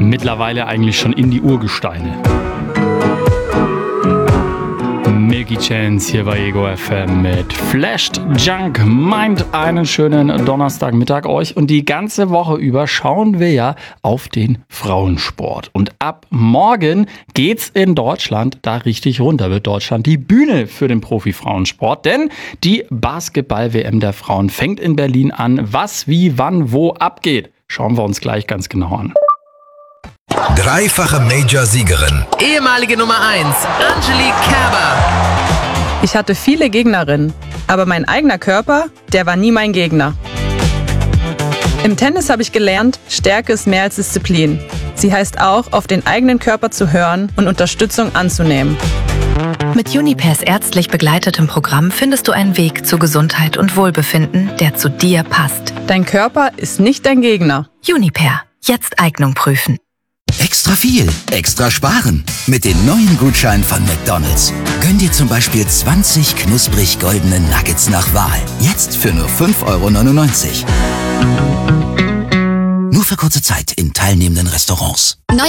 Mittlerweile eigentlich schon in die Urgesteine. Milky Chance hier bei Ego FM mit Flashed Junk. Meint einen schönen Donnerstagmittag euch. Und die ganze Woche über schauen wir ja auf den Frauensport. Und ab morgen geht's in Deutschland da richtig runter. Wird Deutschland die Bühne für den Profi-Frauensport. Denn die Basketball-WM der Frauen fängt in Berlin an. Was, wie, wann, wo abgeht, schauen wir uns gleich ganz genau an. Dreifache Major-Siegerin. Ehemalige Nummer 1, Angelique Kerber. Ich hatte viele Gegnerinnen, aber mein eigener Körper, der war nie mein Gegner. Im Tennis habe ich gelernt, Stärke ist mehr als Disziplin. Sie heißt auch, auf den eigenen Körper zu hören und Unterstützung anzunehmen. Mit Unipairs ärztlich begleitetem Programm findest du einen Weg zu Gesundheit und Wohlbefinden, der zu dir passt. Dein Körper ist nicht dein Gegner. Unipair. Jetzt Eignung prüfen. Extra viel, extra sparen. Mit den neuen Gutscheinen von McDonald's. Gönn dir zum Beispiel 20 knusprig goldene Nuggets nach Wahl. Jetzt für nur 5,99 €. Nur für kurze Zeit in teilnehmenden Restaurants.